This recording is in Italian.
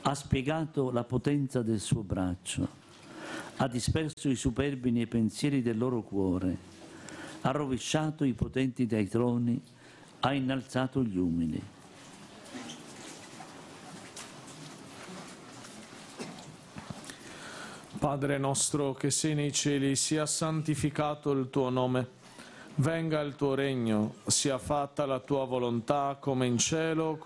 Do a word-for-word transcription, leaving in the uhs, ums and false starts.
ha spiegato la potenza del suo braccio, ha disperso i superbi nei pensieri del loro cuore, ha rovesciato i potenti dai troni, ha innalzato gli umili. Padre nostro che sei nei cieli, sia santificato il tuo nome. Venga il tuo regno, sia fatta la tua volontà come in cielo,